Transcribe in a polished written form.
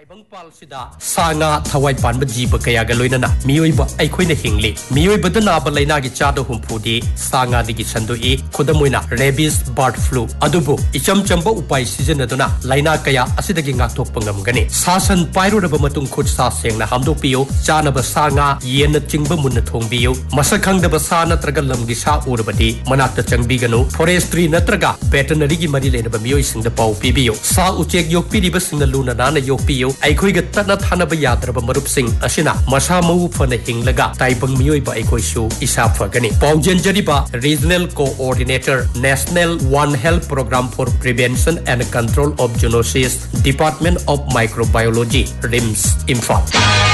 ताइबंगपाल सिदा सागा थवाई पानब जीव कयागा लोइनना मियोइबा अइखोइना हिंगली मियोइबदा नाबा लैनागी चादो हुंफुदी सागा दिगी संदोई खुदमोइना rabies bird flu अदुबु इचम Chamba उपाय सिजनदुना लैना कया असिदगी ngaktokpa ngamgani सासन पाइरोरबा मतुंग खुद सा सेंगना हामदोपियो चानबा सागा येन चिंगबा मुन्ना थोंबियो मसखंगदबा सा नत्रगा लमगी सा उरबदी मनाक्ता चंगबिगनो फॉरेस्ट्री नत्रगा वेटरनरी की मरी लेनबा मियोइसिंगदा पाउ पिबियो सा उचेक योकपिरिबा सिंगना लुना नाना योकपियो अइखोइगा ततना थानबा याद्रबा मरुपसिंग असिना मसा मऊ फना हिंगलगा ताइबंग मियोइबा अइखोइसु इसा Phagni पाउजेंजरिबा regional coordinator national one health programme for prevention and control of zoonosis department of microbiology RIMS Imphal